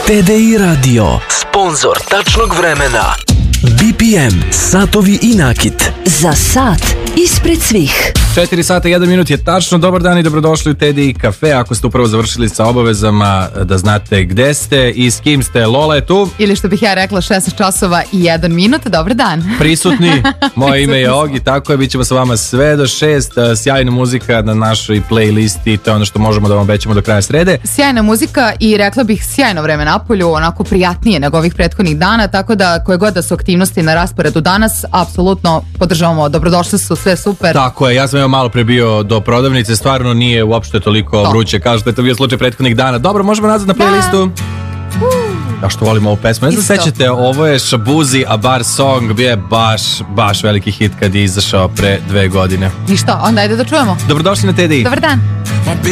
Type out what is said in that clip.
TDI Radio, sponsor tačnog vremena. BPM, satovi i nakit. Za sat ispred svih. 4 sata 1 minut je tačno. Dobar dan i dobrodošli u TDI Cafe. Ako ste upravo završili sa obavezama, da znate gde ste i s kim ste. Lola je tu. Ili što bih ja rekla 16 časova i 1 minut. Dobar dan. Prisutni. Moje ime je Ogi, tako je. Bićemo sa vama sve do 6. Sjajna muzika na našoj playlisti. To je ono što možemo da vam obećamo do kraja srede. Sjajna muzika i rekla bih sjajno vreme napolju, onako prijatnije nego ovih prethodnih dana, tako da koje god da su aktivnosti na rasporedu danas, apsolutno podržavamo. Dobrodošli su, sve super. Tako je, ja sam malo pre bio do prodavnice, stvarno nije uopšte toliko vruće kao što je to bio slučaj prethodnih dana. Dobro, možemo nazad na playlistu. Ja što volim ovu pesmu. Ne znam se sećate, ovo je Shabuzi A Bar Song, bio je baš veliki hit kad je izašao pre 2 godine. I što, onda ajde da čujemo. Dobrodošli na TDI. Dobar dan.